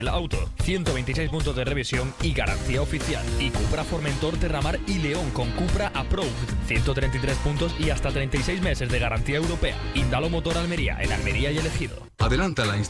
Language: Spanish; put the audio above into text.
El auto, 126 puntos de revisión y garantía oficial. Y Cupra Formentor, Terramar y León con Cupra Approved, 133 puntos y hasta 36 meses de garantía europea. Indalo Motor Almería, en Almería y Elegido. Adelanta la